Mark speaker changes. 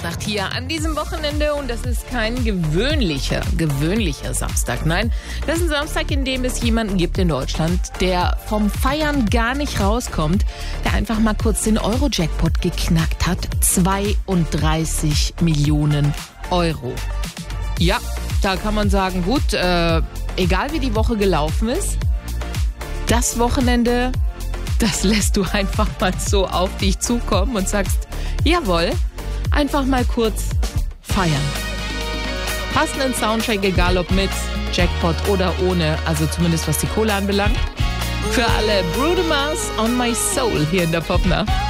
Speaker 1: Fastnacht hier an diesem Wochenende und das ist kein gewöhnlicher Samstag. Nein, das ist ein Samstag, in dem es jemanden gibt in Deutschland, der vom Feiern gar nicht rauskommt, der einfach mal kurz den Euro-Jackpot geknackt hat. 32 Millionen Euro. Ja, da kann man sagen, gut, egal wie die Woche gelaufen ist, das Wochenende, das lässt du einfach mal so auf dich zukommen und sagst, jawohl, einfach mal kurz feiern. Passenden Soundtrack, egal ob mit Jackpot oder ohne, also zumindest was die Kohle anbelangt. Für alle Bruno Mars on My Soul hier in der Popnacht.